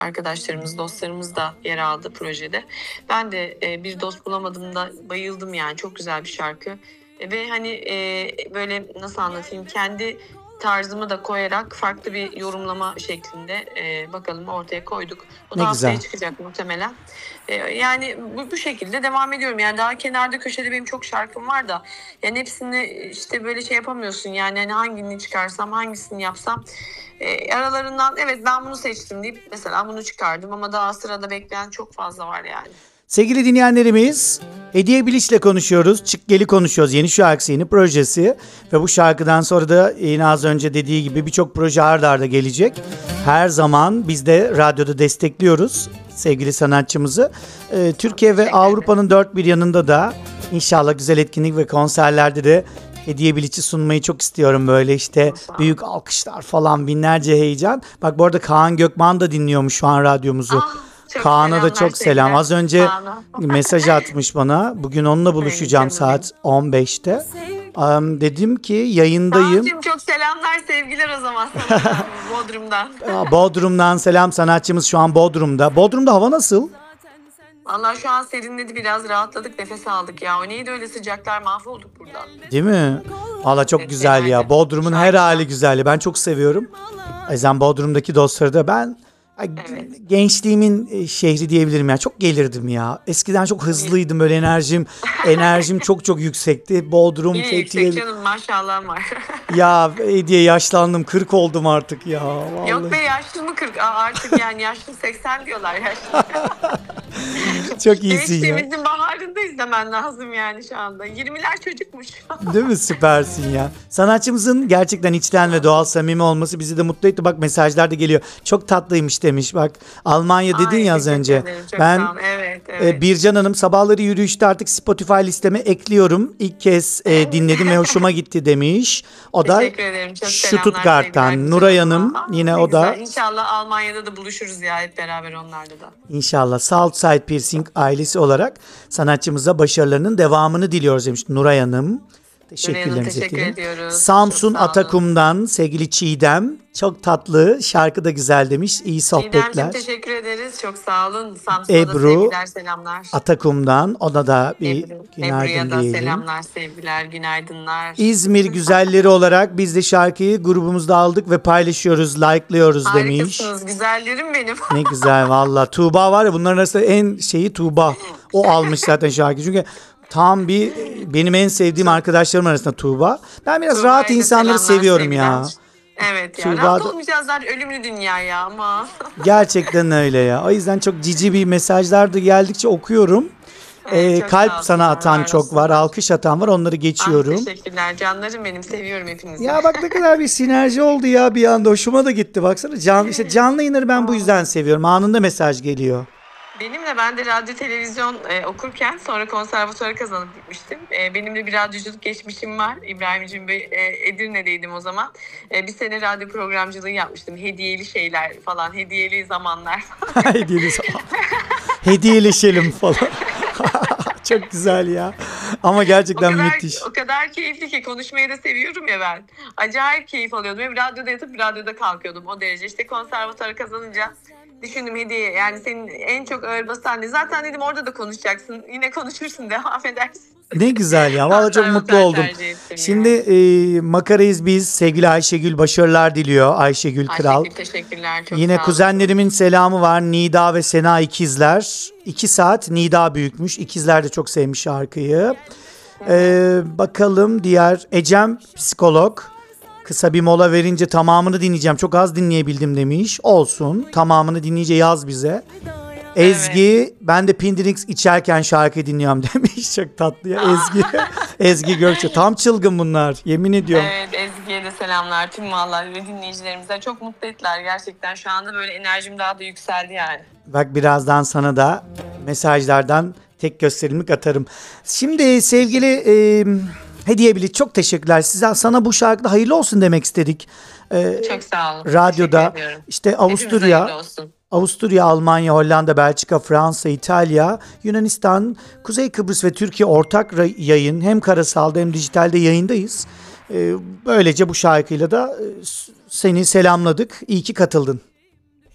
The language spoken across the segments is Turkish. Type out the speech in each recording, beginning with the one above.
arkadaşlarımız, dostlarımız da yer aldı projede. Ben de bir dost bulamadım da bayıldım yani. Çok güzel bir şarkı. Ve hani böyle nasıl anlatayım, kendi tarzımı da koyarak farklı bir yorumlama şeklinde bakalım ortaya koyduk. O Ne da haftaya güzel. çıkacak muhtemelen. Yani bu şekilde devam ediyorum. Yani daha kenarda köşede benim çok şarkım var da yani hepsini işte böyle şey yapamıyorsun. Yani hani hangini çıkarsam, hangisini yapsam aralarından evet ben bunu seçtim deyip mesela bunu çıkardım ama daha sırada bekleyen çok fazla var yani. Sevgili dinleyenlerimiz, Hediye Bilic'le konuşuyoruz. Çık Gel'i konuşuyoruz. Yeni şarkısı, yeni projesi. Ve bu şarkıdan sonra da yine az önce dediği gibi birçok proje ard arda gelecek. Her zaman biz de radyoda destekliyoruz sevgili sanatçımızı. Türkiye ve Avrupa'nın dört bir yanında da inşallah güzel etkinlik ve konserlerde de Hediye Bilic'i sunmayı çok istiyorum, böyle işte büyük alkışlar falan, binlerce heyecan. Bak bu arada Kaan Gökman da dinliyormuş şu an radyomuzu. Çok Kaan'a da selamlar, çok selam. sevgiler. Az önce Kaan'a. mesaj atmış bana. Bugün onunla buluşacağım canım saat 15'te. Dedim ki yayındayım. Kaan'cığım çok selamlar, sevgiler o zaman sana Bodrum'dan. Bodrum'dan selam, sanatçımız şu an Bodrum'da. Bodrum'da hava nasıl? Vallahi şu an serinledi, biraz rahatladık, nefes aldık ya. O neydi öyle sıcaklar, mahvolduk buradan. Değil mi? Valla çok Evet, güzel ya. genelde. Bodrum'un her Şarkıdan. hali güzel. Ben çok seviyorum. O yüzden Bodrum'daki dostları da ben Evet. gençliğimin şehri diyebilirim ya. Çok gelirdim ya. Eskiden çok hızlıydım, böyle enerjim çok yüksekti. Bodrum, Yine Fethiye. yüksek canım, maşallah var. Ya Hediye, yaşlandım, 40 oldum artık ya. Vallahi. Yok be, yaşlı mı 40? Artık yani yaşlı 80 diyorlar yaşlı. Çok iyisin ya. Gençliğimizin baharındayız demen lazım yani şu anda. 20'ler çocukmuş. Değil mi? Süpersin ya. Sanatçımızın gerçekten içten ve doğal, samimi olması bizi de mutlu etti. Bak mesajlar da geliyor. Çok tatlıymış demiş. Bak Almanya dedin Ay, ya az teşekkür önce. ederim, çok Ben sağ olun. Evet. Bircan Hanım, sabahları yürüyüşte artık Spotify listeme ekliyorum. İlk kez dinledim ve hoşuma gitti demiş. O da Teşekkür ederim. Çok selamlar, Stuttgart'tan. sevgiler, Nuray güzel Hanım olma. yine Ne o da. güzel. İnşallah Almanya'da da buluşuruz ya, hep beraber onlarla da. İnşallah Southside Piercing ailesi olarak sanatçımıza başarılarının devamını diliyoruz demiş Nuray Hanım. Teşekkürlerimizi teşekkür edelim. ediyoruz. Samsun Çok sağ olun. Atakum'dan sevgili Çiğdem. Çok tatlı, şarkı da güzel demiş. İyi sohbetler. Çiğdemciğim teşekkür ederiz. Çok sağ olun. Samsun'a da Ebru sevgiler, selamlar. Atakum'dan, ona da bir Ebru'ya günaydın da diyelim. selamlar, sevgiler, günaydınlar. İzmir güzelleri olarak biz de şarkıyı grubumuzda aldık ve paylaşıyoruz, like'lıyoruz demiş. Harikasınız, güzellerim benim. Ne güzel valla. Tuğba var ya, bunların arasında en şeyi Tuğba. O almış zaten şarkıyı. Çünkü tam bir benim en sevdiğim arkadaşlarım arasında Tuğba. Ben biraz rahat Tuğba'ya da insanları selamlar, seviyorum ya. sevgiler. Evet ya. Tuğba Rahat da- olmayacağız zaten, ölümlü dünya ya ama. Gerçekten öyle ya. O yüzden çok cici bir mesajlar da geldikçe okuyorum. Evet, çok Kalp sağ olsun, sana atan var çok var. olsunlar. Alkış atan var. Onları geçiyorum. Teşekkürler canlarım benim, seviyorum hepinizi. Ya bak ne kadar bir sinerji oldu ya bir anda. Hoşuma da gitti. Baksana işte canlı yayınları ben bu yüzden seviyorum. Anında mesaj geliyor. Ben de radyo televizyon okurken sonra konservatuarı kazanıp gitmiştim. Benim de bir radyoculuk geçmişim var. İbrahim'cim Edirne'deydim o zaman. Bir sene radyo programcılığı yapmıştım. Hediyeli şeyler falan, hediyeli zamanlar falan. Hediyeleşelim falan. Çok güzel ya. Ama gerçekten müthiş. O kadar keyifli ki, konuşmayı da seviyorum ya ben. Acayip keyif alıyordum. Hem radyoda yatıp radyoda kalkıyordum, o derece. İşte konservatuarı kazanınca düşündüm, hediye yani senin en çok ağır basan ne? Zaten dedim orada da konuşacaksın. Yine konuşursun, devam edersin. Ne güzel ya. Vallahi çok mutlu Konservatuar oldum. tercih ettim Şimdi makarayız biz. Sevgili Ayşegül başarılar diliyor. Ayşegül Kral. Ayşegül, teşekkürler. Çok Yine sağ olun. kuzenlerimin selamı var. Nida ve Sena ikizler. 2 saat Nida büyükmüş. İkizler de çok sevmiş şarkıyı. Bakalım diğer Ecem psikolog. Kısa bir mola verince tamamını dinleyeceğim. Çok az dinleyebildim demiş. Olsun. Tamamını dinleyince yaz bize. Ezgi, ben de Pindirix içerken şarkı dinliyorum demiş. Çok tatlı ya Ezgi Gökçe. Tam çılgın bunlar. Yemin ediyorum. Evet, Ezgi'ye de selamlar. Tüm vallahi ve dinleyicilerimize çok mutlu ettiler. Gerçekten şu anda böyle enerjim daha da yükseldi yani. Bak birazdan sana da mesajlardan tek gösterimlik atarım. Şimdi sevgili Hediye Bilic, çok teşekkürler. Sana bu şarkıda hayırlı olsun demek istedik. Çok sağ olun. Radyoda Teşekkür ediyorum. işte Hepimize hayırlı olsun. Avusturya, Almanya, Hollanda, Belçika, Fransa, İtalya, Yunanistan, Kuzey Kıbrıs ve Türkiye ortak yayın. Hem karasalda hem dijitalde yayındayız. Böylece bu şarkıyla da seni selamladık. İyi ki katıldın.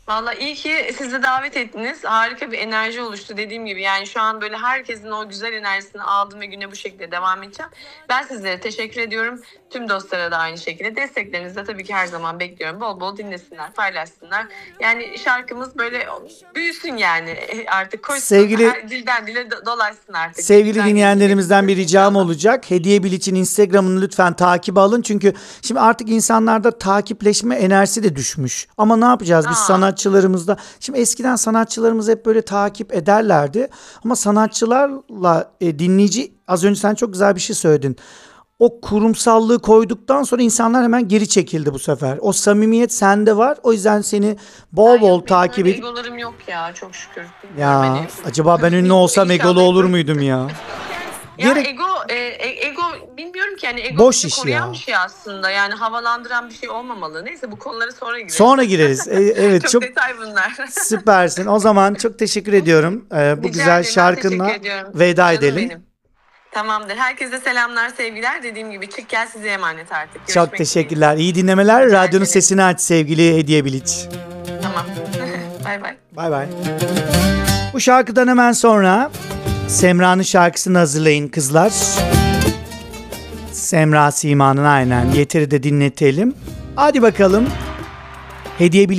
Vallahi iyi ki siz de davet ettiniz. Harika bir enerji oluştu dediğim gibi. Yani şu an böyle herkesin o güzel enerjisini aldım ve güne bu şekilde devam edeceğim. Ben sizlere teşekkür ediyorum. Tüm dostlara da aynı şekilde. Desteklerinizi de tabii ki her zaman bekliyorum. Bol bol dinlesinler, paylaşsınlar. Yani şarkımız böyle büyüsün yani artık koşsun. Dilden dile dolaşsın artık. Sevgili Dilden dinleyenlerimizden bir ricam inşallah. olacak. Hediye Bilic'in Instagram'ını lütfen takip alın. Çünkü şimdi artık insanlarda takipleşme enerjisi de düşmüş. Ama ne yapacağız biz sanatçılarımızda? Şimdi eskiden sanatçılarımız hep böyle takip ederlerdi. Ama sanatçılarla dinleyici, az önce sen çok güzel bir şey söyledin. O kurumsallığı koyduktan sonra insanlar hemen geri çekildi bu sefer. O samimiyet sende var. O yüzden seni bol bol Benim takip öyle edip... egolarım yok ya çok şükür. Bilmiyorum Ya hani. acaba ben ünlü olsam İnşallah egolu olur yaparım. muydum ya? Ya Gerek- ego bilmiyorum ki yani ego Boş bizi iş koruyan ya. bir şey aslında. Yani havalandıran bir şey olmamalı. Neyse bu konulara sonra gireriz. Sonra gireriz. Evet çok çok detay bunlar. süpersin. O zaman çok teşekkür ediyorum. Bu Rica güzel ederim, ben şarkınla teşekkür ediyorum. veda Canım edelim. benim. Tamamdır. Herkese selamlar, sevgiler. Dediğim gibi çık gel size emanet artık. Çok Görüşmek teşekkürler. İyi dinlemeler. Rica Radyonun ederim. sesini aç sevgili Hediye Bilic. dileğiyle. Tamam. Bay bay. Bay bay. Bu şarkıdan hemen sonra Semra'nın şarkısını hazırlayın kızlar. Semra Sima'nın aynen. Yeteri de dinletelim. Hadi bakalım. Hediye Bilic